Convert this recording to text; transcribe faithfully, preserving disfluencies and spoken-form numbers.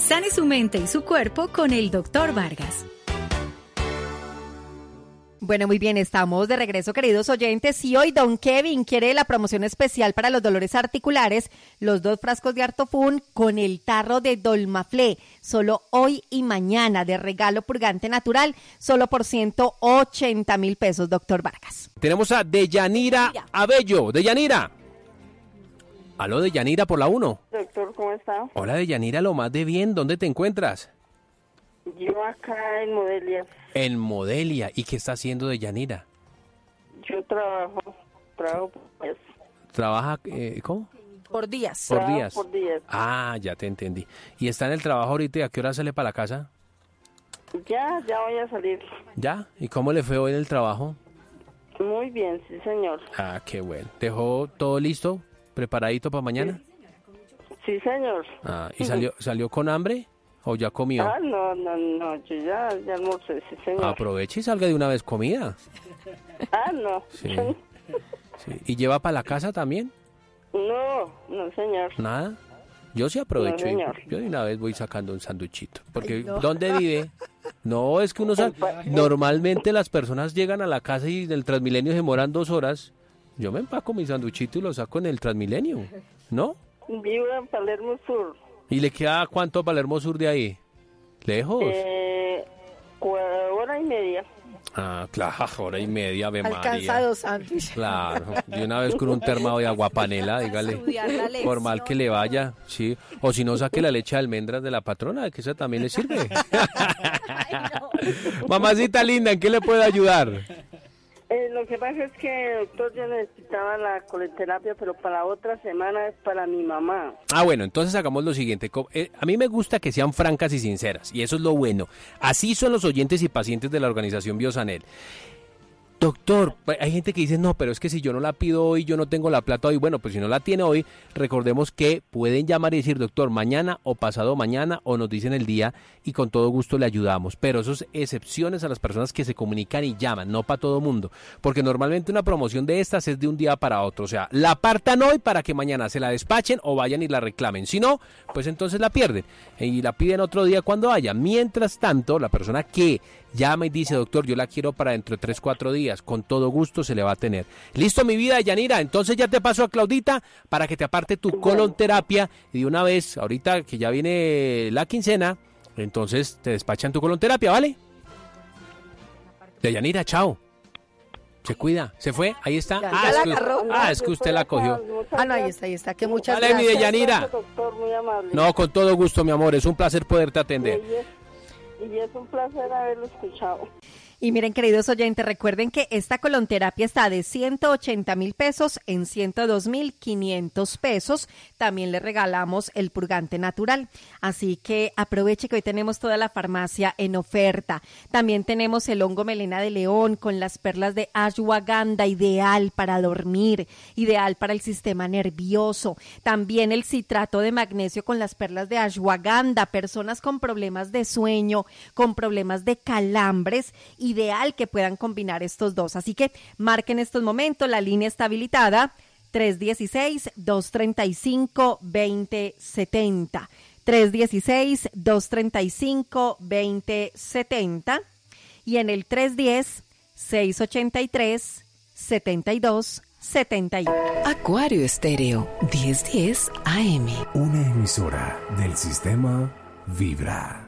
Sane su mente y su cuerpo con el doctor Vargas. Bueno, muy bien, estamos de regreso, queridos oyentes, y hoy don Kevin quiere la promoción especial para los dolores articulares, los dos frascos de Artofun con el tarro de Dolmaflé, solo hoy y mañana, de regalo purgante natural, solo por ciento ochenta mil pesos, doctor Vargas. Tenemos a Deyanira Abello. Deyanira. Aló, Deyanira, por la uno. Doctor, ¿cómo está? Hola, Deyanira, lo más de bien, ¿dónde te encuentras? Yo acá en Modelia. En Modelia. ¿Y qué está haciendo Deyanira? Yo trabajo, trabajo pues. ¿Trabaja, eh, cómo? Por días. Por Trabajo días. por días. Ah, ya te entendí. ¿Y está en el trabajo ahorita y a qué hora sale para la casa? Ya, ya voy a salir. ¿Ya? ¿Y cómo le fue hoy en el trabajo? Muy bien, sí, señor. Ah, qué bueno. ¿Dejó todo listo? ¿Preparadito para mañana? Sí, señor. Ah, ¿y salió, salió con hambre o ya comió? Ah, no, no, no, yo ya, ya almorcé, sí, señor. Aproveche y salga de una vez comida. Ah, no. Sí. Sí. ¿Y lleva para la casa también? No, no, señor. ¿Nada? Yo sí aprovecho. No, y señor. yo de una vez voy sacando un sanduchito. Porque, Ay, no. ¿dónde vive? No, es que uno sabe. Normalmente las personas llegan a la casa y del Transmilenio se demoran dos horas. Yo me empaco mi sanduchito y lo saco en el Transmilenio, ¿no? Vivo en Palermo Sur. ¿Y le queda cuánto a Palermo Sur de ahí? ¿Lejos? Eh, cua- hora y media. Ah, claro, hora y media, Ave María. Alcanzado, sándwich. Claro, de una vez con un termado de aguapanela, dígale, Estudiar la lección. por mal que le vaya, sí, o si no saque la leche de almendras de la patrona, que esa también le sirve. Mamacita linda, ¿en qué le puedo ayudar? Eh, lo que pasa es que, doctor, yo necesitaba la coleterapia, pero para otra semana es para mi mamá. Ah, bueno, entonces hagamos lo siguiente. Co- eh, a mí me gusta que sean francas y sinceras, y eso es lo bueno. Así son los oyentes y pacientes de la organización Biosanel. Doctor, hay gente que dice, no, pero es que si yo no la pido hoy, yo no tengo la plata hoy. Bueno, pues si no la tiene hoy, recordemos que pueden llamar y decir, doctor, mañana o pasado mañana, o nos dicen el día y con todo gusto le ayudamos. Pero eso es excepciones a las personas que se comunican y llaman, no para todo mundo. Porque normalmente una promoción de estas es de un día para otro. O sea, la apartan hoy para que mañana se la despachen o vayan y la reclamen. Si no, pues entonces la pierden y la piden otro día cuando haya. Mientras tanto, la persona que llama y dice, doctor, yo la quiero para dentro de tres, cuatro días, con todo gusto se le va a tener. Listo, mi vida, Yanira, entonces ya te paso a Claudita para que te aparte tu colonterapia y de una vez, ahorita que ya viene la quincena, entonces te despachan tu colonterapia, ¿vale? De Yanira, chao. Se cuida, se fue, ahí está. Ya, Ah, ya es la que, agarró. ah, es que usted la cogió. Ah, no, ahí está, ahí está, que muchas Vale, mi gracias. Deyanira. Doctor, muy amable. No, con todo gusto, mi amor, es un placer poderte Y atender. es, y es un placer haberlo escuchado. Y miren, queridos oyentes, recuerden que esta colonterapia está de ciento ochenta mil pesos en ciento dos mil quinientos pesos. También le regalamos el purgante natural. Así que aproveche que hoy tenemos toda la farmacia en oferta. También tenemos el hongo melena de león con las perlas de ashwagandha, ideal para dormir, ideal para el sistema nervioso. También el citrato de magnesio con las perlas de ashwagandha, personas con problemas de sueño, con problemas de calambres, ideal que puedan combinar estos dos. Así que marquen estos momentos, la línea está habilitada tres uno seis, dos tres cinco, dos cero siete cero. tres uno seis, dos tres cinco, dos cero siete cero y en el tres uno cero, seis ocho tres, siete dos siete uno. Acuario Estéreo diez diez A M. Una emisora del sistema Vibra.